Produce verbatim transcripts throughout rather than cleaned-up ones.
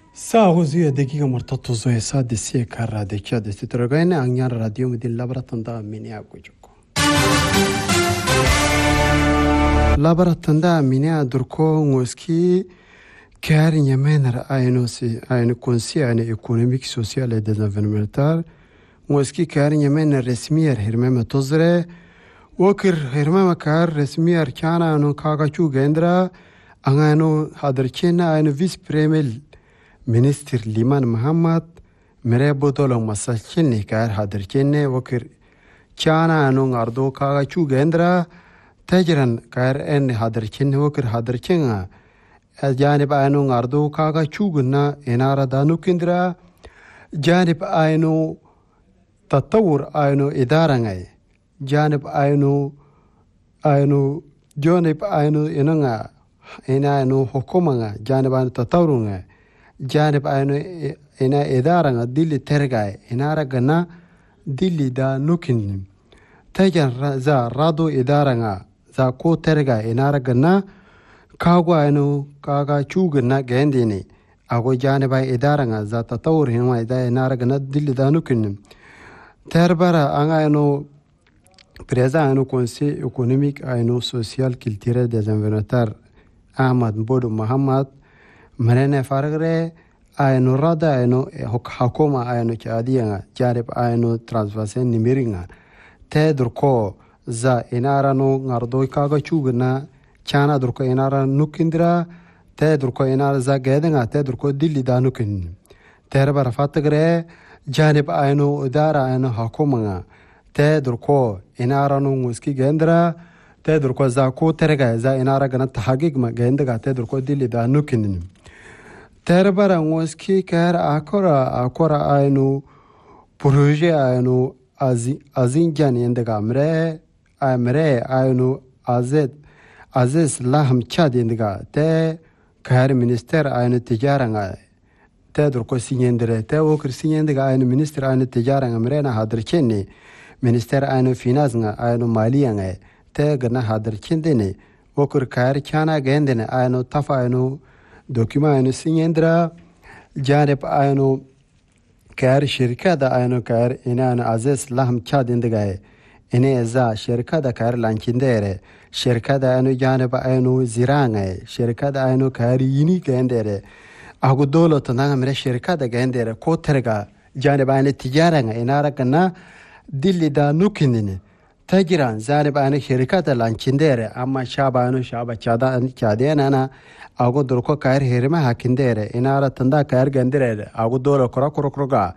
Sağozia dakika martato zoe sa desie karra dekia desti trogane angyan radio midin labaratanda minia gojoko. Labaratanda minia durko ngoski kar nyemener aynosi ayno konsi ayno ekonomik sosyal et environmental ngoski kar nyemener resmiyer hirmeme tozre wakir hirmeme kar resmiyer kana no kagachu gendra angano hadarchena ayno vice premier Minister Liman Muhammad merebo dolong masalchenne kar hadarchenne wakir chana anong ardo kaga chu gendra tajran kar en hadarchenne wakir hadarchenga janib anong ardo kaga chu gna enara danu kindra janib ayno tatawur ayno idarangai janib ayno ayno janib ayno enanga ena ayno hukumanga janib ayno tatawurunga janib ayno ina idaranga dilli tergay inara gana dilli da nukin tajan za rado idaranga za ko tergay inara gana kago ayno kaga chugna gendini ago janib ay idaranga za tatawur hinwa ida inara gana dilli da nukin terbara anga ayno preza ayno conseil économique ayno social culturel des environnementaux Ahmad Bodo Muhammad Marene fargre ayno rada ayno hakoma ayno chadianga jarib ayno transversen nimiringa te durko za inara no ngardo kaga chugna chana durko inara nukindra te durko inara za gedenga te durko dilli da nukin terbar fatgre jarib ayno idara ayno hakoma te durko inara no muski gendra te durko za ko terga za inara gana tahagig ma gendaga te durko dilli da nukin Terbara ngoski kar akora akora ayno proje ayno azinjan yendaga mre amre ayno azet aziz lahm chad yendaga te kar minister ayno tijaranga te durko sinyendere te okr sinyendaga ayno minister ayno tijaranga mre na hadirchenni minister ayno finance ayno maliyanga te gana hadirchendene okr kar chana gendene ayno tafa ayno doküman ayno sinyendra janib ayno kar şirkada ayno kar inan aziz lahm çadindigay ine eza şirkada kar lankindere şirkada ayno janib ayno zirangay şirkada ayno kar yini gendere agu dolato namre şirkada gendere koterga janib ayno tijaranga inara kana dilli da nukindini tagiran janib ayno şirkada lankindere amma şaba ayno şaba çada çadena ago durko kayr herime hakindere inara tanda kayr gandere ago dolo kora kora kora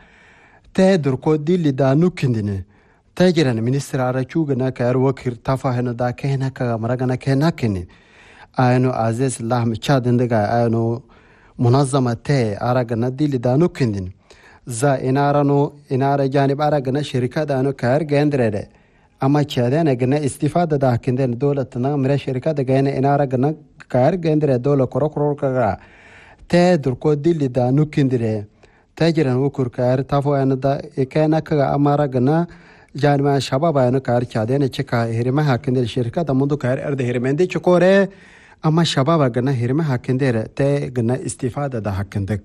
te durko dilli da nukindini tajiran minister ara chugana kayr wakir tafahena da kehna ka maragana kehna kini ayno aziz lahm chadindiga ayno munazzama te aragana dilli da nukindini za inara no inara janib aragana şirka da no kayr gandere ama çadena gana istifade da hakinden dolatına mire şirka da gana inara gana kayar gendire dola koro koro kaga te durko dilli da nukindire tajiran ukur kayar tafo ayna da ekena kaga amara gana janima shabab ayna kayar çadena çeka herime hakinde şirka da mundu kayar erde herimende çokore ama shabab gana herime hakinde te gana istifade da hakindik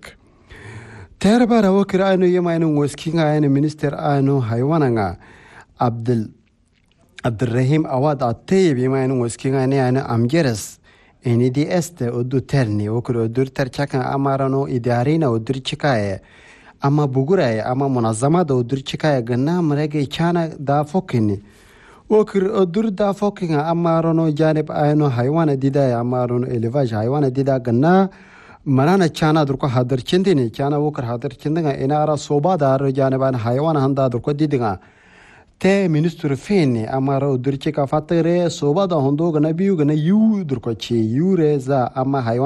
terbara ukur ayna yemayna woskinga ayna minister ayna haywananga Abdul Abdurrahim Awad At-Tayyib yemayna woskinga ayna amgeres N D S te odu terni okur odur terçakan amarano idarina odur çikaye ama buguraye ama munazzama da odur çikaye gna mrege çana da fokini okur odur da fokinga amarano janib ayno haywana dida amarano elevaj haywana dida gna manana çana durko hadir çindini çana okur hadir çindinga enara soba da janib an haywana handa durko didinga te ministru feni amara udurche ka fatere soba da hondo gana biu gana yu durko che yure za ama haywan